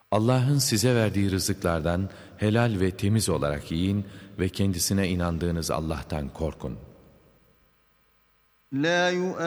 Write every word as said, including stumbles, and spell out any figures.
Allah'ın size verdiği rızıklardan helal ve temiz olarak yiyin ve kendisine inandığınız Allah'tan korkun. لَا